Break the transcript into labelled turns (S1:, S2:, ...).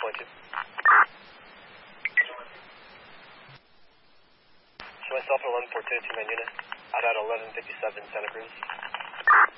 S1: 11.2. Show myself at 11.42, 2-man unit. Out at 11:57 Santa Cruz.